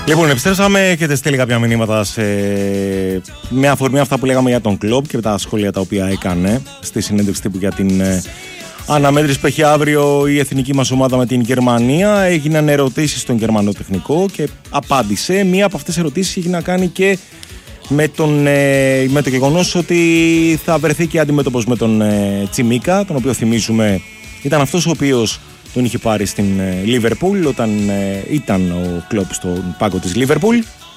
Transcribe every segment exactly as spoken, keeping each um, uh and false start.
Λοιπόν, επιστρέψαμε, έχετε στείλει κάποια μηνύματα σε... με αφορμή αυτά που λέγαμε για τον Κλοπ και τα σχόλια τα οποία έκανε στη συνέντευξη τύπου για την ε, αναμέτρηση που έχει αύριο η εθνική μας ομάδα με την Γερμανία. Έγιναν ερωτήσεις στον Γερμανό τεχνικό και απάντησε. Μία από αυτές τις ερωτήσεις έχει να κάνει και με, τον, ε, με το γεγονός ότι θα βρεθεί και αντιμέτωπος με τον ε, Τσιμίκα, τον οποίο θυμίζουμε ήταν αυτός ο οποίος τον είχε πάρει στην Λίβερπουλ όταν ε, ήταν ο Κλοπ στον πάγκο της Λίβερπουλ.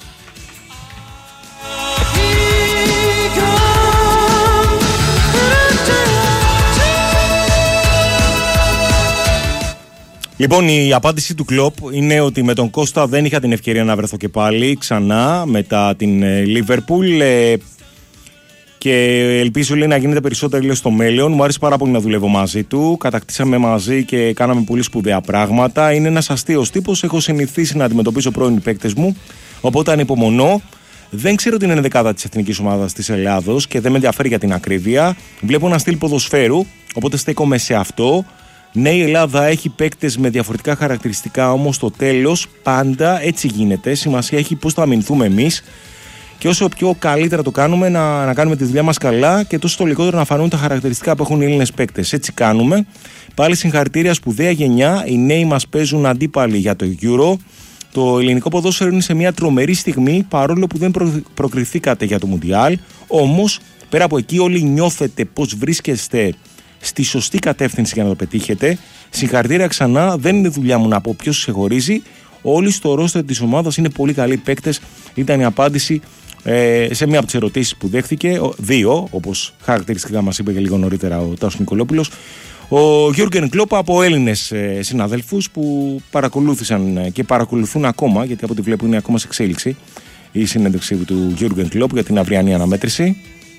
Λοιπόν, η απάντηση του Κλοπ είναι ότι με τον Κώστα δεν είχα την ευκαιρία να βρεθώ και πάλι ξανά μετά την Λίβερπουλ ε, και ελπίζω, λέει, να γίνεται περισσότερο, λέει, στο μέλλον. Μου άρεσε πάρα πολύ να δουλεύω μαζί του. Κατακτήσαμε μαζί και κάναμε πολύ σπουδαία πράγματα. Είναι ένας αστείος τύπος. Έχω συνηθίσει να αντιμετωπίσω πρώην παίκτες μου. Οπότε ανυπομονώ. Δεν ξέρω την ενδεκάδα της εθνικής ομάδας της Ελλάδος και δεν με ενδιαφέρει για την ακρίβεια. Βλέπω ένα στυλ ποδοσφαίρου. Οπότε στέκομαι σε αυτό. Ναι, η Ελλάδα έχει παίκτες με διαφορετικά χαρακτηριστικά. Όμως στο τέλος πάντα έτσι γίνεται. Σημασία έχει πώς θα αμυνθούμε εμείς. Και όσο πιο καλύτερα το κάνουμε, να, να κάνουμε τη δουλειά μας καλά και τόσο το λιγότερο να φανούν τα χαρακτηριστικά που έχουν οι Έλληνες παίκτες. Έτσι κάνουμε. Πάλι συγχαρητήρια, σπουδαία γενιά. Οι νέοι μας παίζουν αντίπαλοι για το Euro. Το ελληνικό ποδόσφαιρο είναι σε μια τρομερή στιγμή, παρόλο που δεν προ, προκριθήκατε για το Μουντιάλ. Όμως, πέρα από εκεί, όλοι νιώθετε πως βρίσκεστε στη σωστή κατεύθυνση για να το πετύχετε. Συγχαρητήρια ξανά. Δεν είναι δουλειά μου να πω ποιος ξεχωρίζει. Όλοι στο ρόστερ της ομάδας είναι πολύ καλοί παίκτες. Ήταν η απάντηση ε, σε μία από τις ερωτήσεις που δέχθηκε. Δύο, όπως χαρακτηριστικά μας είπε και λίγο νωρίτερα ο Τάσος Νικολόπουλος. Ο Γιούργεν Κλοπ από Έλληνες ε, συναδέλφους που παρακολούθησαν και παρακολουθούν ακόμα, γιατί από ό,τι βλέπω είναι ακόμα σε εξέλιξη η συνέντευξη του Γιούργεν Κλοπ για την αυριανή αναμέτρηση.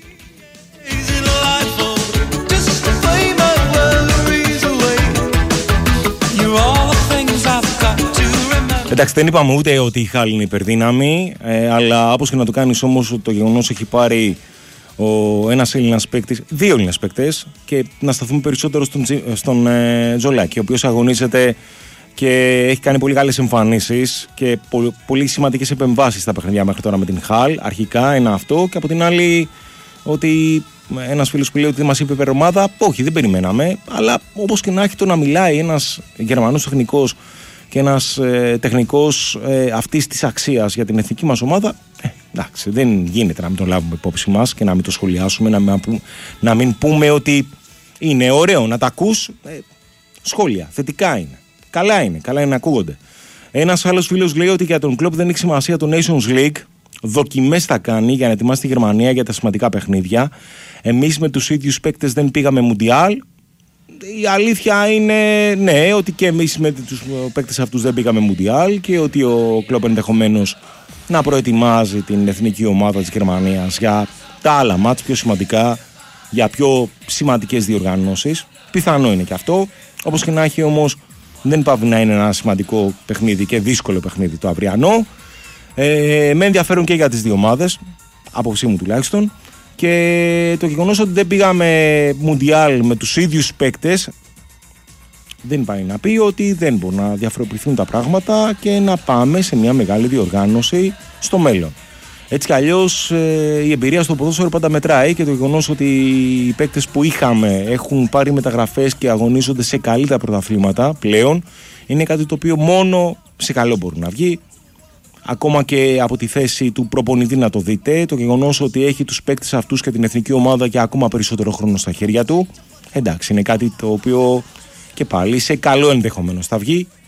Εντάξει, δεν είπαμε ούτε ότι η Χάλ είναι υπερδύναμη, ε, αλλά όπως και να το κάνεις όμως, το γεγονός έχει πάρει ο, ένας Έλληνας παίκτης, δύο Έλληνες παίκτες, και να σταθούμε περισσότερο στον, στον ε, Τζολάκη, ο οποίος αγωνίζεται και έχει κάνει πολύ καλές εμφανίσεις και πο, πολύ σημαντικές επεμβάσεις στα παιχνιδιά μέχρι τώρα με την Χάλ. Αρχικά ένα αυτό, και από την άλλη ότι ένας φίλος που λέει ότι μας είπε υπερομάδα, όχι, δεν περιμέναμε, αλλά όπως και να έχει, το να μιλάει ένας Γερμανός τεχνικός και ένας ε, τεχνικός ε, αυτής της αξίας για την εθνική μας ομάδα, ε, εντάξει, δεν γίνεται να μην τον λάβουμε υπόψη μας και να μην το σχολιάσουμε, να μην, να μην πούμε ότι είναι ωραίο να τα ακούς. Ε, σχόλια, θετικά είναι, καλά είναι, καλά είναι να ακούγονται. Ένας άλλος φίλος λέει ότι για τον Κλοπ δεν έχει σημασία το Nations League, δοκιμές θα κάνει για να ετοιμάσει τη Γερμανία για τα σημαντικά παιχνίδια. Εμείς με τους ίδιους παίκτες δεν πήγαμε Μουντιάλ. Η αλήθεια είναι, ναι, ότι και εμείς με τους παίκτες αυτούς δεν πήγαμε Μουντιάλ και ότι ο Κλοπ ενδεχομένως να προετοιμάζει την εθνική ομάδα της Γερμανίας για τα άλλα μάτς πιο σημαντικά, για πιο σημαντικές διοργανώσεις. Πιθανό είναι και αυτό. Όπως και να έχει, όμως, δεν πάβει να είναι ένα σημαντικό παιχνίδι και δύσκολο παιχνίδι το αυριανό. Ε, με ενδιαφέρον και για τις δύο ομάδες, άποψή μου τουλάχιστον. Και το γεγονός ότι δεν πήγαμε Μουντιάλ με τους ίδιους παίκτες δεν πάει να πει ότι δεν μπορούν να διαφοροποιηθούν τα πράγματα και να πάμε σε μια μεγάλη διοργάνωση στο μέλλον. Έτσι κι αλλιώς ε, η εμπειρία στο ποδόσφαιρο πάντα μετράει, και το γεγονός ότι οι παίκτες που είχαμε έχουν πάρει μεταγραφές και αγωνίζονται σε καλύτερα πρωταθλήματα πλέον είναι κάτι το οποίο μόνο σε καλό μπορεί να βγει. Ακόμα και από τη θέση του προπονητή να το δείτε, το γεγονός ότι έχει τους παίκτες αυτούς και την εθνική ομάδα και ακόμα περισσότερο χρόνο στα χέρια του, εντάξει, είναι κάτι το οποίο και πάλι σε καλό ενδεχομένως θα βγει.